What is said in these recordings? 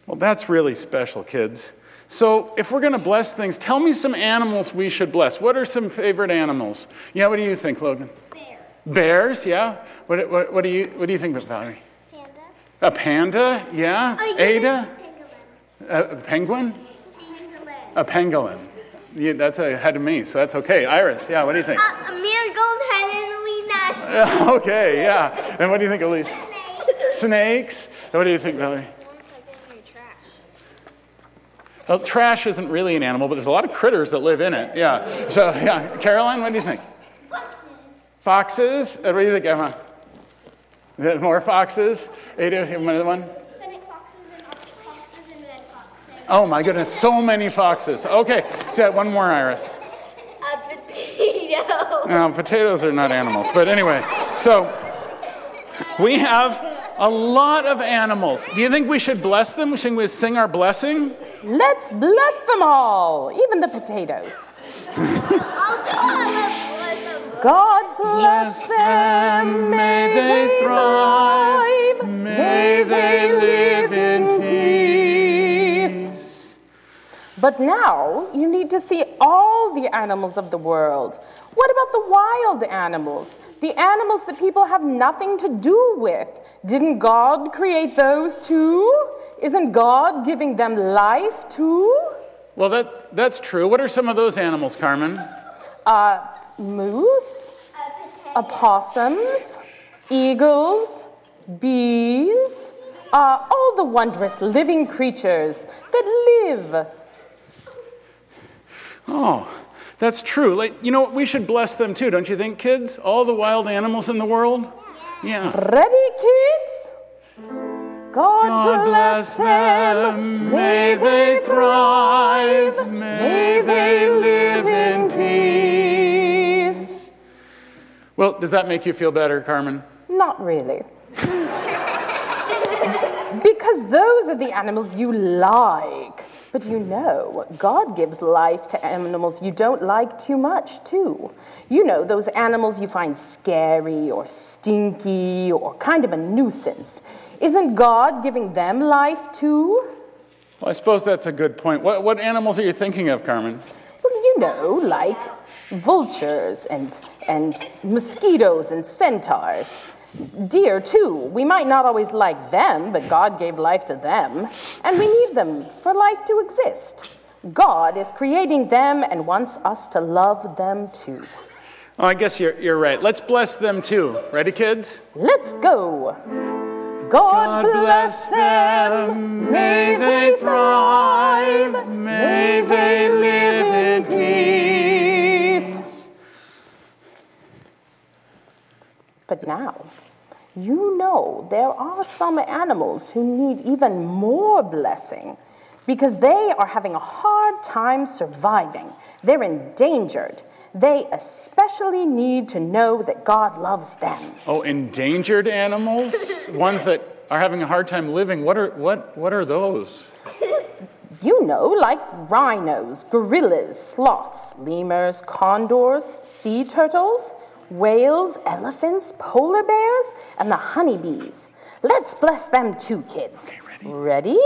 Well, that's really special, kids. So if we're going to bless things, tell me some animals we should bless. What are some favorite animals? Yeah, what do you think, Logan? Bears. Bears, yeah. What do you think about Valerie? Panda. A panda, yeah. Ada? Pangolin. A penguin? Pangolin. A pangolin. Yeah, that's ahead of me, so that's okay. Iris, yeah, what do you think? A marigold head and Okay, yeah. And what do you think, Elise? Snakes. And what do you think, Valerie? Well, trash isn't really an animal, but there's a lot of critters that live in it. Yeah. So, yeah. Caroline, what do you think? Foxes. What do you think, Emma? More foxes? Ada, another one? Fennec foxes and red foxes. Oh, my goodness. So many foxes. Okay. So, one more, Iris. A potato. Now, potatoes are not animals. But anyway, so we have a lot of animals. Do you think we should bless them? Should we sing our blessing? Let's bless them all, even the potatoes. God bless them, may they thrive, may they live in peace. But now you need to see all the animals of the world. What about the wild animals? The animals that people have nothing to do with. Didn't God create those too? Isn't God giving them life too? Well, that's true. What are some of those animals, Carmen? Moose, opossums, eagles, bees, all the wondrous living creatures that live. Oh, that's true. We should bless them too, don't you think, kids? All the wild animals in the world? Yeah. Ready, kids? God bless them, may they thrive, may they live in peace. Well, does that make you feel better, Carmen? Not really. Because those are the animals you like. But you know, God gives life to animals you don't like too much, too. You know, those animals you find scary or stinky or kind of a nuisance. Isn't God giving them life, too? Well, I suppose that's a good point. What animals are you thinking of, Carmen? Well, you know, like vultures and mosquitoes and centaurs. Deer, too. We might not always like them, but God gave life to them, and we need them for life to exist. God is creating them and wants us to love them, too. Oh, I guess you're right. Let's bless them, too. Ready, kids? Let's go. God bless them, may they thrive, may they live in peace. But now, you know there are some animals who need even more blessing because they are having a hard time surviving. They're endangered. They especially need to know that God loves them. Oh, endangered animals? Ones that are having a hard time living. What are those? You know, like rhinos, gorillas, sloths, lemurs, condors, sea turtles, whales, elephants, polar bears, and the honeybees. Let's bless them too, kids. Okay, ready?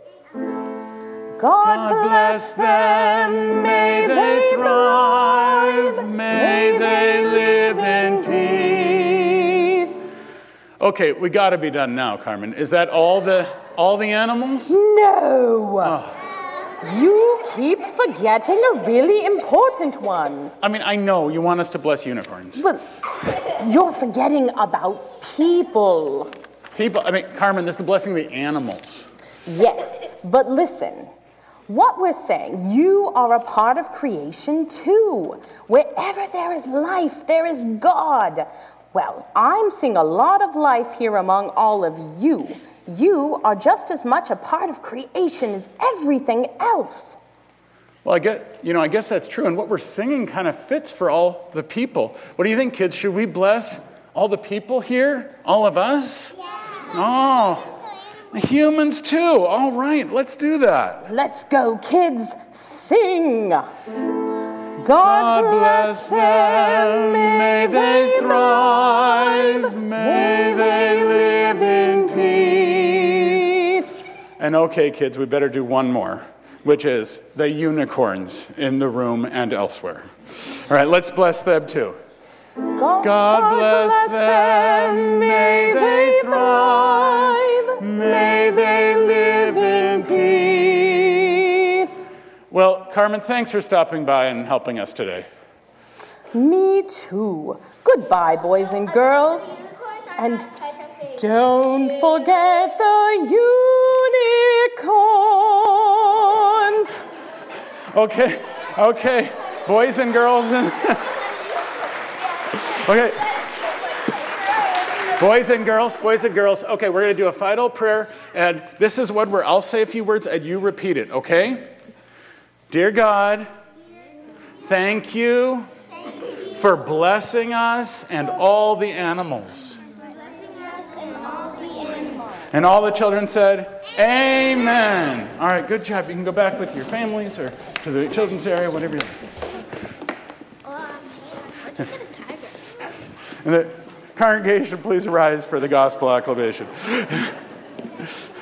God bless them, may they thrive, may they live in peace. Okay, we got to be done now, Carmen. Is that all the animals? No. Oh. You keep forgetting a really important one. I mean, I know you want us to bless unicorns. Well, you're forgetting about people. People, Carmen, this is the blessing of the animals. Yeah, but listen. What we're saying, you are a part of creation too. Wherever there is life, there is God. Well, I'm seeing a lot of life here among all of you. You are just as much a part of creation as everything else. Well, I guess that's true. And what we're singing kind of fits for all the people. What do you think, kids? Should we bless all the people here? All of us? Yeah. Oh, humans too. All right, let's do that. Let's go, kids. Sing. God bless them. May they thrive. May they live in peace. And okay, kids, we better do one more, which is the unicorns in the room and elsewhere. All right, let's bless them too. God bless them, may they thrive, may they live in peace. Well, Carmen, thanks for stopping by and helping us today. Me too. Goodbye, boys and girls. And don't forget the unicorns. Okay, boys and girls. Okay. Boys and girls. Okay, we're going to do a final prayer, and this is one where I'll say a few words and you repeat it, okay? Dear God, thank you for blessing us and all the animals. And all the children said, Amen. All right, good job. You can go back with your families or to the children's area, whatever you like. Where'd you get a tiger? And the congregation, please rise for the gospel acclamation.